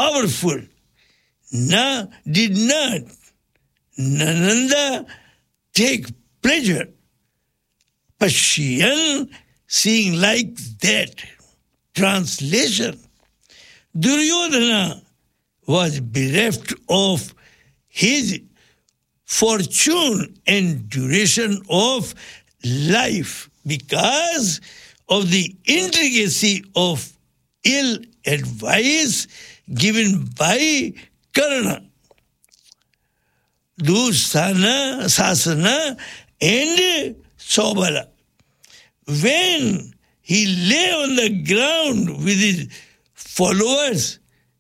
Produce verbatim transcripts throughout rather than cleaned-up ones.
powerful. Na did not. Nananda take pleasure. Pashyan, seeing like that. Translation. Duryodhana was bereft of his fortune and duration of life because of the intricacy of ill advice given by Karna, Dusana, Sasana, and Sobala. When he lay on the ground with his followers,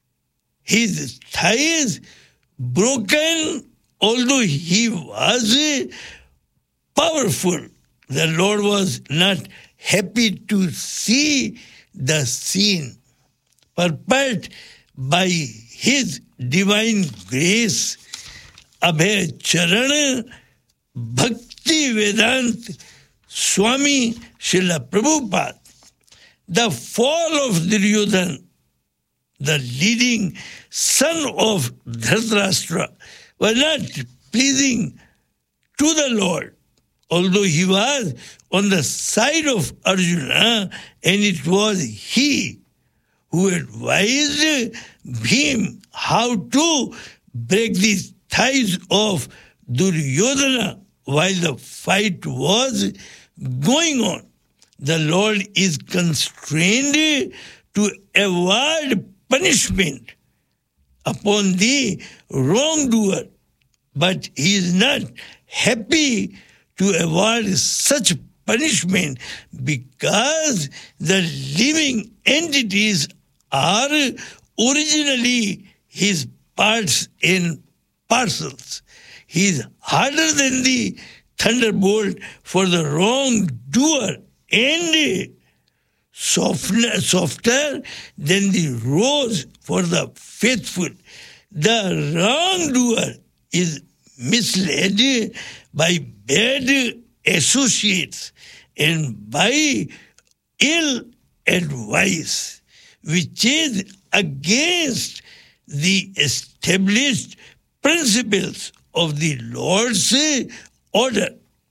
his thighs broken, although he was powerful, the Lord was not happy to see the scene. Purport by his divine grace, Abhay Charan Bhakti Vedant Swami Srila Prabhupada. The fall of Duryodhana, the leading son of Dhritarashtra, was not pleasing to the Lord, although he was on the side of Arjuna, and it was he who advised him how to break the thighs of Duryodhana while the fight was going on. The Lord is constrained to award punishment upon the wrongdoer, but he is not happy to award such punishment because the living entities are originally his parts and parcels. He is harder than the thunderbolt for the wrongdoer and softer, softer than the rose for the faithful. The wrongdoer is misled by bad associates and by ill advice, which is against the established principles of the Lord's order.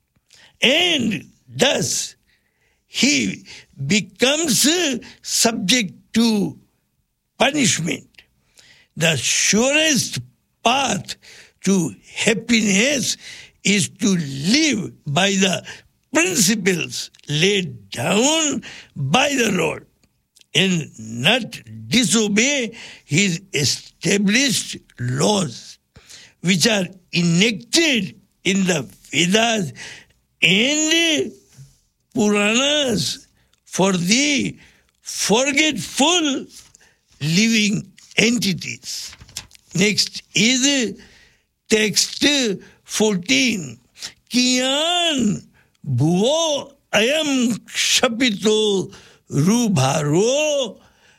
And thus, he becomes subject to punishment. The surest path to happiness is to live by the principles laid down by the Lord and not disobey his established laws, which are enacted in the Vedas and Puranas for the forgetful living entities. Next is text fourteen. Kiyan bhuvo ayam kshapito rubharo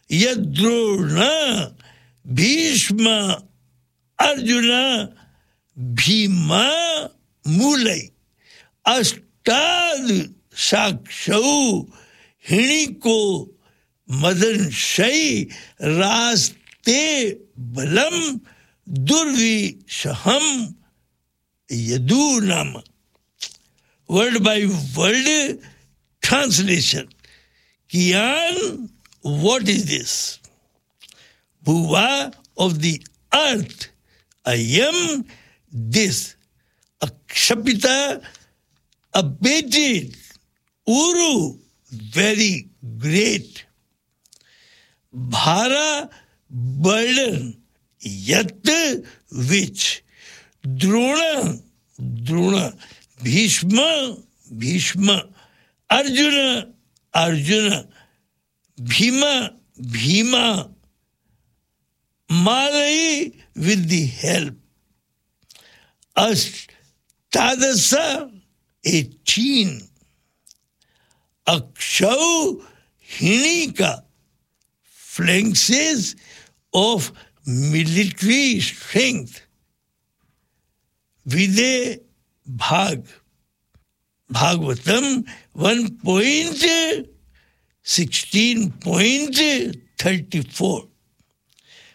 yadrona bhishma arjuna bhima mulai astad sakshau hiniko madan shai raste balam durvi shaham yadunam. Word by word translation. Kiyan, what is this? Bhuva, of the earth. Ayam, this. Akshapita, abated. Uru, very great. Bhara, burden. Yat, which. Drona, Drona. Bhishma, Bhishma. Arjuna, Arjuna. Bhima, Bhima. Malai, with the help. Astadasa, eighteen. Akshau, Hinika, flanks of military strength. Vide Bhag. Bhagavatam one point sixteen point thirty-four.